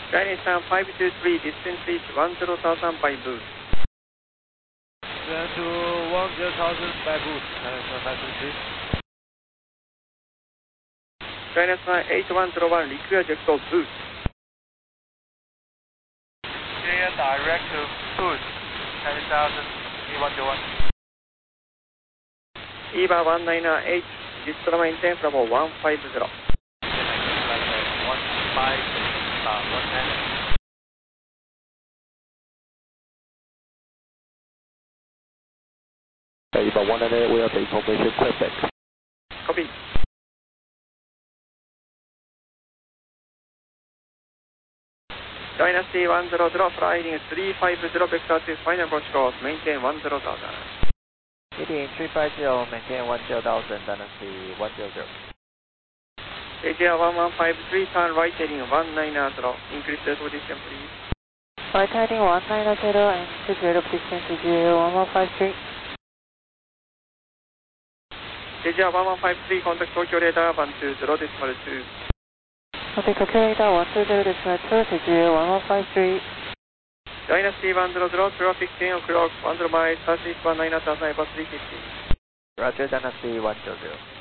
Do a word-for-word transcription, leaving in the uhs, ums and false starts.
Dynasty five two three, distance reach one zero thousand by boost. Descend to one zero thousand by boost, Dynasty five two three. Dynasty eight one zero one, require jet boost. Clear direct to boost, ten thousand, E one zero one. EVA one nine eight, distal maintain Bravo one five zero. one five, uh, one ten. EVA one nine eight, we have the information perfect. Copy. Dynasty one zero zero, flying three five zero, vector to final approach course, maintain one zero thousand. Heading three five zero, maintain one zero thousand, Dynasty one zero zero. A J R one one five three, turn right heading one nine zero, increase the position please. Right heading one nine zero and to zero distance to one one five three. A J R one one five three, contact Tokyo radar one two zero decimal two. Contact Tokyo radar one two zero decimal two to one one five three. Dynasty one zero zero, traffic ten o'clock, one zero miles, southeast one nine thousand, about three fifty. Roger, Dynasty one zero zero.